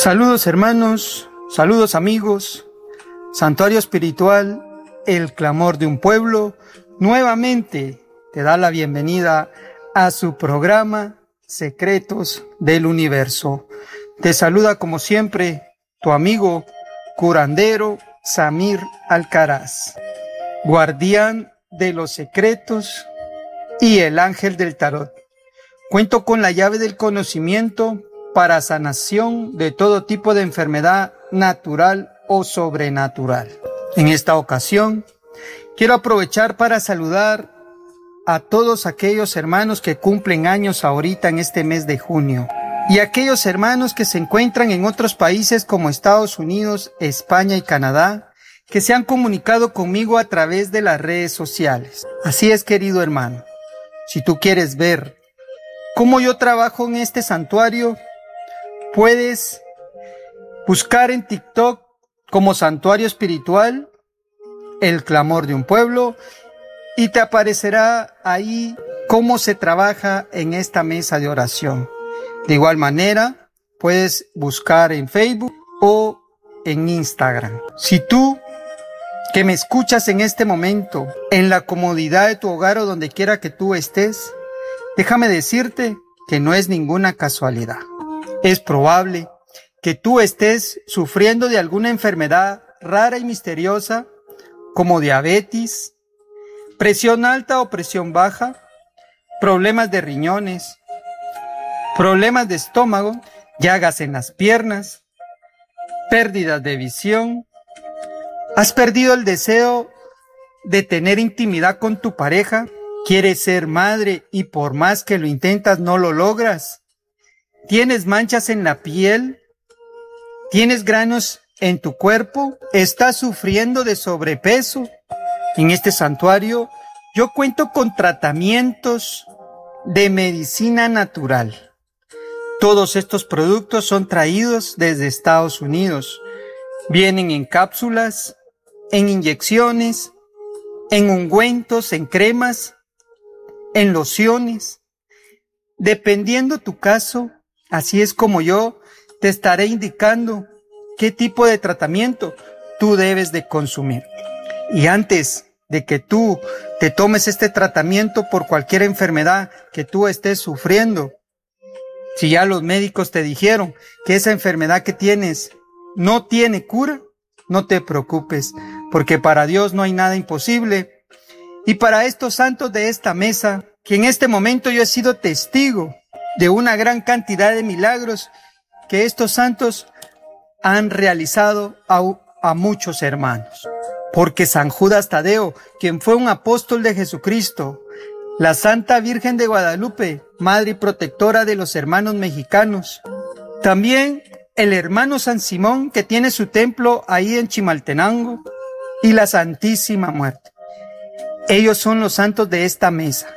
Saludos hermanos, saludos amigos, Santuario Espiritual, el clamor de un pueblo, nuevamente te da la bienvenida a su programa Secretos del Universo. Te saluda como siempre tu amigo curandero Samir Alcaraz, guardián de los secretos y el ángel del tarot. Cuento con la llave del conocimiento para sanación de todo tipo de enfermedad natural o sobrenatural. En esta ocasión, quiero aprovechar para saludar a todos aquellos hermanos que cumplen años ahorita en este mes de junio y aquellos hermanos que se encuentran en otros países como Estados Unidos, España y Canadá, que se han comunicado conmigo a través de las redes sociales. Así es, querido hermano, si tú quieres ver cómo yo trabajo en este santuario, puedes buscar en TikTok como Santuario Espiritual, el clamor de un pueblo, y te aparecerá ahí cómo se trabaja en esta mesa de oración. De igual manera, puedes buscar en Facebook o en Instagram. Si tú que me escuchas en este momento, en la comodidad de tu hogar o donde quiera que tú estés, déjame decirte que no es ninguna casualidad. Es probable que tú estés sufriendo de alguna enfermedad rara y misteriosa como diabetes, presión alta o presión baja, problemas de riñones, problemas de estómago, llagas en las piernas, pérdidas de visión. ¿Has perdido el deseo de tener intimidad con tu pareja? ¿Quieres ser madre y por más que lo intentas no lo logras? ¿Tienes manchas en la piel? ¿Tienes granos en tu cuerpo? ¿Estás sufriendo de sobrepeso? En este santuario yo cuento con tratamientos de medicina natural. Todos estos productos son traídos desde Estados Unidos. Vienen en cápsulas, en inyecciones, en ungüentos, en cremas, en lociones. Dependiendo tu caso, así es como yo te estaré indicando qué tipo de tratamiento tú debes de consumir. Y antes de que tú te tomes este tratamiento por cualquier enfermedad que tú estés sufriendo, si ya los médicos te dijeron que esa enfermedad que tienes no tiene cura, no te preocupes, porque para Dios no hay nada imposible. Y para estos santos de esta mesa, que en este momento yo he sido testigo de una gran cantidad de milagros que estos santos han realizado a muchos hermanos. Porque San Judas Tadeo, quien fue un apóstol de Jesucristo, la Santa Virgen de Guadalupe, madre y protectora de los hermanos mexicanos, también el hermano San Simón, que tiene su templo ahí en Chimaltenango, y la Santísima Muerte. Ellos son los santos de esta mesa.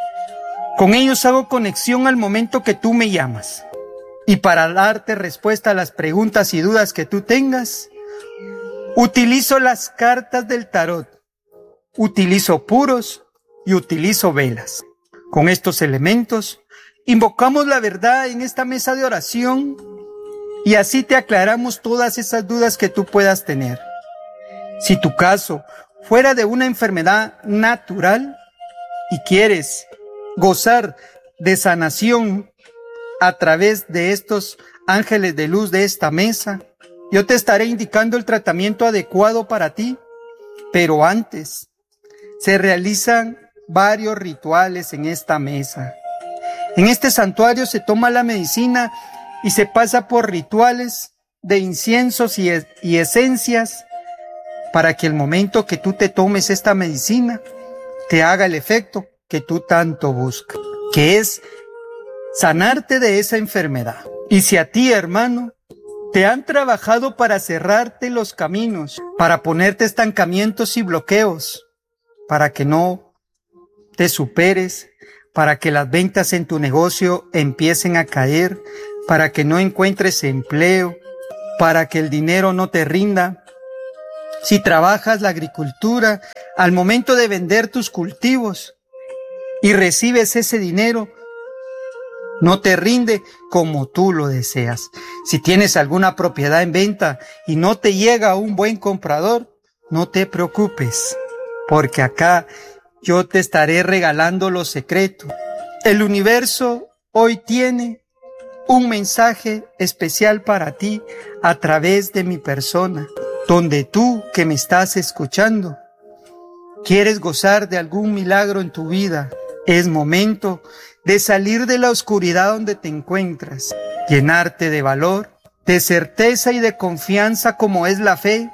Con ellos hago conexión al momento que tú me llamas. Y para darte respuesta a las preguntas y dudas que tú tengas, utilizo las cartas del tarot, utilizo puros y utilizo velas. Con estos elementos, invocamos la verdad en esta mesa de oración y así te aclaramos todas esas dudas que tú puedas tener. Si tu caso fuera de una enfermedad natural y quieres gozar de sanación a través de estos ángeles de luz de esta mesa, yo te estaré indicando el tratamiento adecuado para ti, pero antes se realizan varios rituales en esta mesa. En este santuario se toma la medicina y se pasa por rituales de inciensos y esencias para que el momento que tú te tomes esta medicina te haga el efecto que tú tanto buscas, que es sanarte de esa enfermedad. Y si a ti, hermano, te han trabajado para cerrarte los caminos, para ponerte estancamientos y bloqueos, para que no te superes, para que las ventas en tu negocio empiecen a caer, para que no encuentres empleo, para que el dinero no te rinda. Si trabajas la agricultura, al momento de vender tus cultivos y recibes ese dinero, no te rinde como tú lo deseas. Si tienes alguna propiedad en venta y no te llega un buen comprador, no te preocupes, porque acá yo te estaré regalando los secretos. El universo hoy tiene un mensaje especial para ti a través de mi persona, donde tú que me estás escuchando, quieres gozar de algún milagro en tu vida. Es momento de salir de la oscuridad donde te encuentras, llenarte de valor, de certeza y de confianza como es la fe,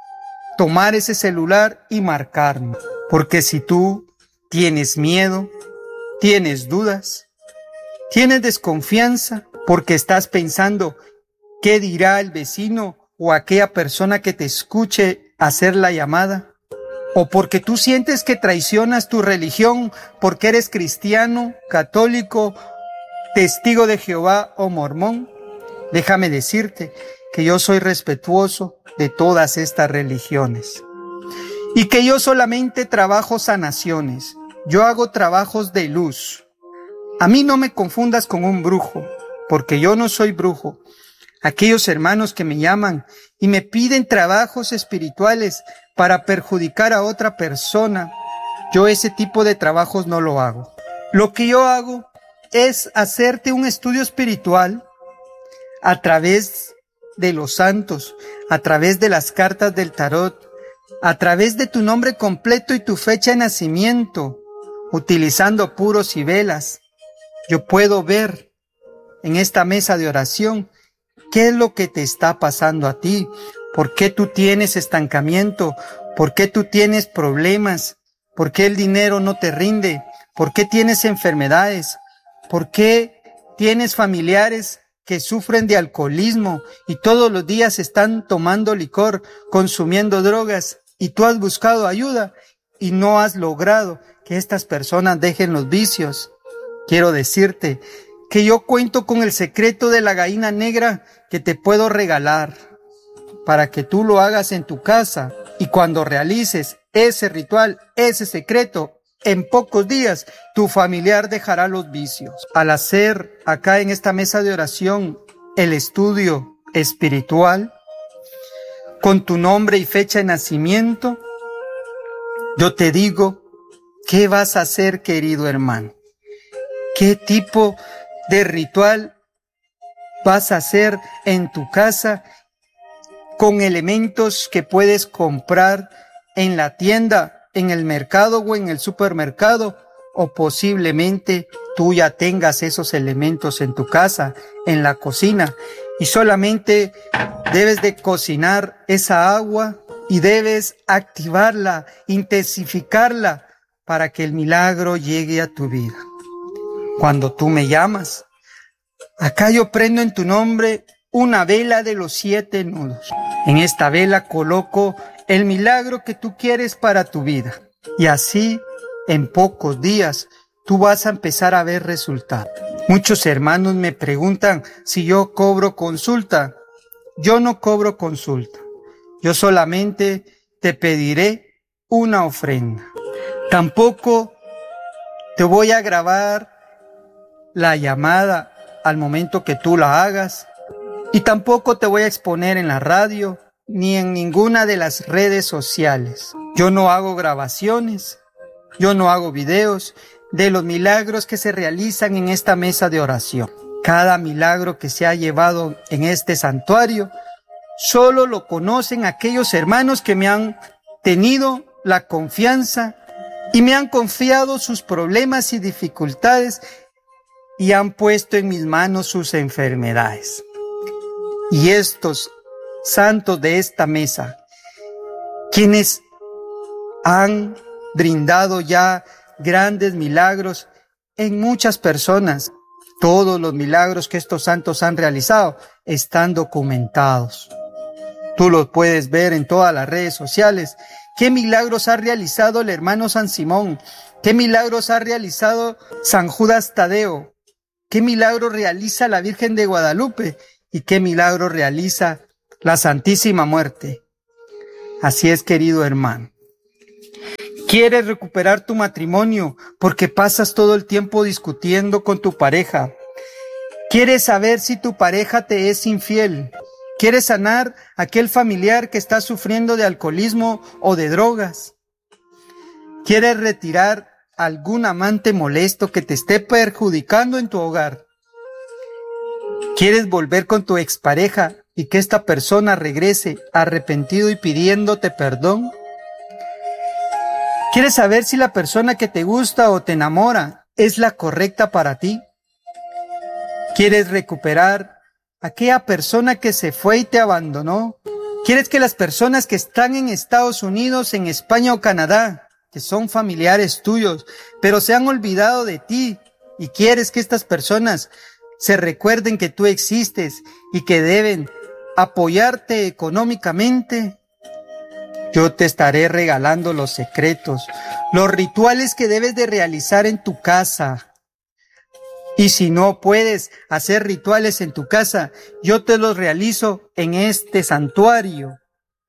tomar ese celular y marcarme. Porque si tú tienes miedo, tienes dudas, tienes desconfianza, porque estás pensando qué dirá el vecino o aquella persona que te escuche hacer la llamada, o porque tú sientes que traicionas tu religión porque eres cristiano, católico, testigo de Jehová o mormón, déjame decirte que yo soy respetuoso de todas estas religiones y que yo solamente trabajo sanaciones. Yo hago trabajos de luz. A mí no me confundas con un brujo, porque yo no soy brujo. Aquellos hermanos que me llaman y me piden trabajos espirituales para perjudicar a otra persona, yo ese tipo de trabajos no lo hago. Lo que yo hago es hacerte un estudio espiritual a través de los santos, a través de las cartas del tarot, a través de tu nombre completo y tu fecha de nacimiento, utilizando puros y velas. Yo puedo ver en esta mesa de oración qué es lo que te está pasando a ti, por qué tú tienes estancamiento, por qué tú tienes problemas, por qué el dinero no te rinde, por qué tienes enfermedades, por qué tienes familiares que sufren de alcoholismo y todos los días están tomando licor, consumiendo drogas, y tú has buscado ayuda y no has logrado que estas personas dejen los vicios. Quiero decirte que yo cuento con el secreto de la gallina negra que te puedo regalar para que tú lo hagas en tu casa, y cuando realices ese ritual, ese secreto, en pocos días tu familiar dejará los vicios. Al hacer acá en esta mesa de oración el estudio espiritual con tu nombre y fecha de nacimiento, yo te digo qué vas a hacer, querido hermano. ¿Qué tipo de ritual vas a hacer en tu casa con elementos que puedes comprar en la tienda, en el mercado o en el supermercado? O posiblemente tú ya tengas esos elementos en tu casa, en la cocina, y solamente debes de cocinar esa agua y debes activarla, intensificarla para que el milagro llegue a tu vida. Cuando tú me llamas, acá yo prendo en tu nombre una vela de los 7 nudos. En esta vela coloco el milagro que tú quieres para tu vida. Y así, en pocos días, tú vas a empezar a ver resultados. Muchos hermanos me preguntan si yo cobro consulta. Yo no cobro consulta. Yo solamente te pediré una ofrenda. Tampoco te voy a grabar la llamada al momento que tú la hagas, y tampoco te voy a exponer en la radio ni en ninguna de las redes sociales. Yo no hago grabaciones, yo no hago videos de los milagros que se realizan en esta mesa de oración. Cada milagro que se ha llevado en este santuario solo lo conocen aquellos hermanos que me han tenido la confianza y me han confiado sus problemas y dificultades y han puesto en mis manos sus enfermedades. Y estos santos de esta mesa, quienes han brindado ya grandes milagros en muchas personas, todos los milagros que estos santos han realizado están documentados. Tú los puedes ver en todas las redes sociales. ¿Qué milagros ha realizado el hermano San Simón? ¿Qué milagros ha realizado San Judas Tadeo? ¿Qué milagro realiza la Virgen de Guadalupe? ¿Y qué milagro realiza la Santísima Muerte? Así es, querido hermano. ¿Quieres recuperar tu matrimonio porque pasas todo el tiempo discutiendo con tu pareja? ¿Quieres saber si tu pareja te es infiel? ¿Quieres sanar a aquel familiar que está sufriendo de alcoholismo o de drogas? ¿Quieres retirar a algún amante molesto que te esté perjudicando en tu hogar? ¿Quieres volver con tu expareja y que esta persona regrese arrepentido y pidiéndote perdón? ¿Quieres saber si la persona que te gusta o te enamora es la correcta para ti? ¿Quieres recuperar a aquella persona que se fue y te abandonó? ¿Quieres que las personas que están en Estados Unidos, en España o Canadá, que son familiares tuyos, pero se han olvidado de ti, y quieres que estas personas se recuerden que tú existes y que deben apoyarte económicamente? Yo te estaré regalando los secretos, los rituales que debes de realizar en tu casa. Y si no puedes hacer rituales en tu casa, yo te los realizo en este santuario.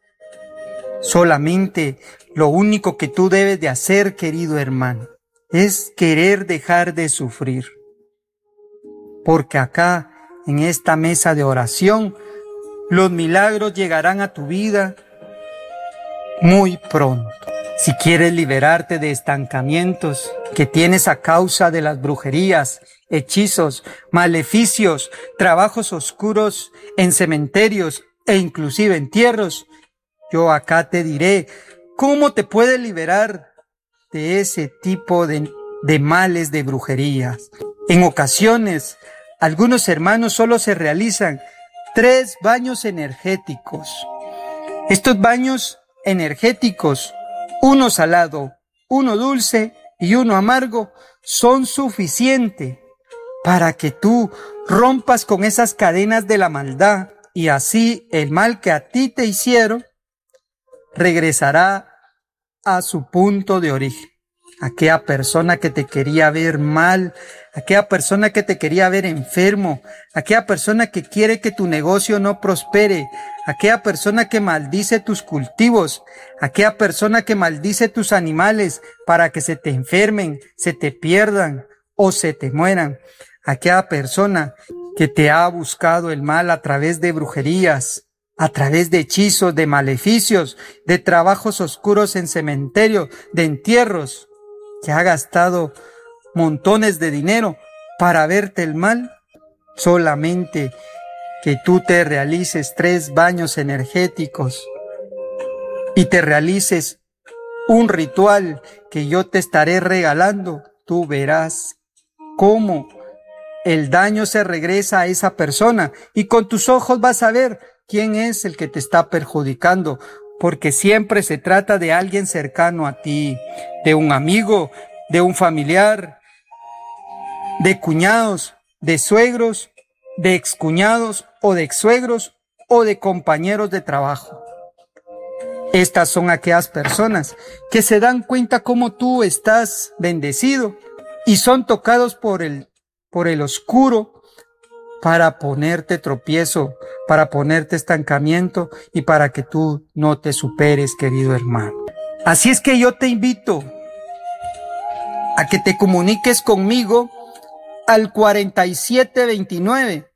Solamente lo único que tú debes de hacer, querido hermano, es querer dejar de sufrir. Porque acá, en esta mesa de oración, los milagros llegarán a tu vida muy pronto. Si quieres liberarte de estancamientos que tienes a causa de las brujerías, hechizos, maleficios, trabajos oscuros en cementerios e inclusive entierros, yo acá te diré cómo te puedes liberar de ese tipo de males de brujerías. En ocasiones, algunos hermanos solo se realizan 3 baños energéticos. Estos baños energéticos, uno salado, uno dulce y uno amargo, son suficientes para que tú rompas con esas cadenas de la maldad, y así el mal que a ti te hicieron regresará a su punto de origen. Aquella persona que te quería ver mal, aquella persona que te quería ver enfermo, aquella persona que quiere que tu negocio no prospere, aquella persona que maldice tus cultivos, aquella persona que maldice tus animales para que se te enfermen, se te pierdan o se te mueran, aquella persona que te ha buscado el mal a través de brujerías, a través de hechizos, de maleficios, de trabajos oscuros en cementerio, de entierros, que ha gastado montones de dinero para verte el mal. Solamente que tú te realices 3 baños energéticos y te realices un ritual que yo te estaré regalando, tú verás cómo el daño se regresa a esa persona, y con tus ojos vas a ver quién es el que te está perjudicando, porque siempre se trata de alguien cercano a ti, de un amigo, de un familiar, de cuñados, de suegros, de excuñados o de exsuegros o de compañeros de trabajo. Estas son aquellas personas que se dan cuenta cómo tú estás bendecido y son tocados por el oscuro para ponerte tropiezo, para ponerte estancamiento y para que tú no te superes, querido hermano. Así es que yo te invito a que te comuniques conmigo al 4729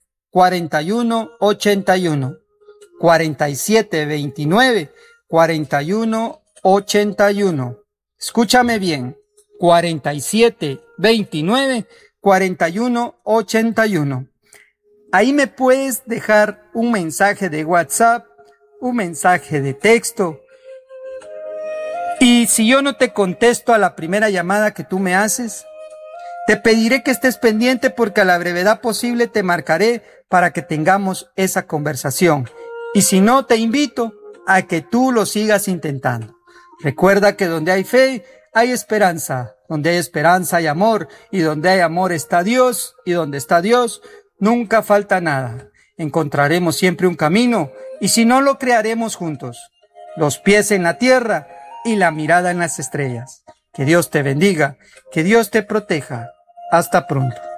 4181, 4729 4181. Escúchame bien, 4729 4181. Ahí me puedes dejar un mensaje de WhatsApp, un mensaje de texto. Y si yo no te contesto a la primera llamada que tú me haces, te pediré que estés pendiente, porque a la brevedad posible te marcaré para que tengamos esa conversación. Y si no, te invito a que tú lo sigas intentando. Recuerda que donde hay fe, hay esperanza. Donde hay esperanza hay amor, y donde hay amor está Dios, y donde está Dios nunca falta nada. Encontraremos siempre un camino, y si no, lo crearemos juntos. Los pies en la tierra y la mirada en las estrellas. Que Dios te bendiga, que Dios te proteja. Hasta pronto.